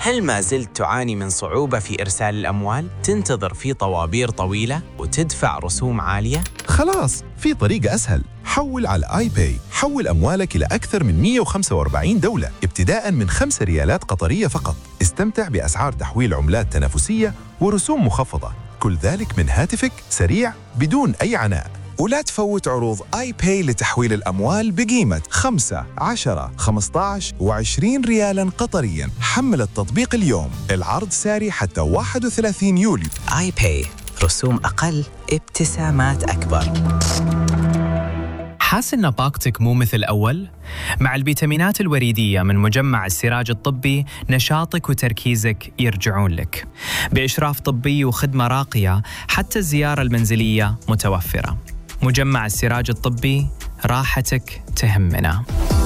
هل ما زلت تعاني من صعوبة في إرسال الأموال؟ تنتظر في طوابير طويلة وتدفع رسوم عالية؟ خلاص، في طريقة أسهل. حول على آي باي. حول أموالك إلى أكثر من 145 دولة ابتداء من 5 ريالات قطرية فقط. استمتع بأسعار تحويل عملات تنافسية ورسوم مخفضة، كل ذلك من هاتفك، سريع بدون أي عناء. ولا تفوت عروض آي باي لتحويل الأموال بقيمة 5، 10، 15 و20 ريالاً قطرياً. حمل التطبيق اليوم، العرض ساري حتى 31 يوليو. آي باي، رسوم أقل، ابتسامات أكبر. حاس إن طاقتك مو مثل أول؟ مع الفيتامينات الوريدية من مجمع السراج الطبي نشاطك وتركيزك يرجعون لك. بإشراف طبي وخدمة راقية، حتى الزيارة المنزلية متوفرة. مجمع السراج الطبي، راحتك تهمنا.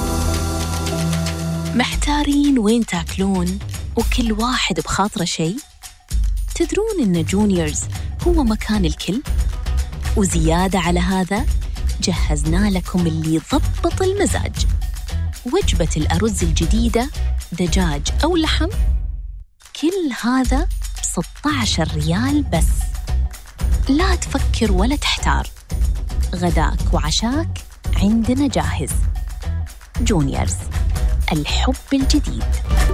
محتارين وين تاكلون وكل واحد بخاطره شيء؟ تدرون إن جونيورز هو مكان الكل؟ وزيادة على هذا جهزنا لكم اللي يضبط المزاج. وجبة الأرز الجديدة، دجاج أو لحم، كل هذا ب16 ريال بس. لا تفكر ولا تحتار، غداك وعشاك عندنا جاهز. جونيورز، الحب الجديد.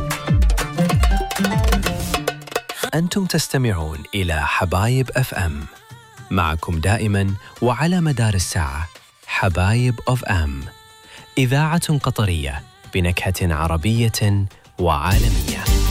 أنتم تستمعون إلى حبايب أف أم، معكم دائما وعلى مدار الساعة. حبايب أف أم، إذاعة قطرية بنكهة عربية وعالمية.